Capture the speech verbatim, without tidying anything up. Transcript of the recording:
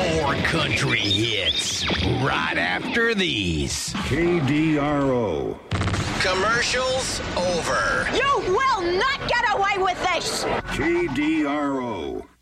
More country hits right after these. K D R O. Commercials over. You will not get away with this! K D R O.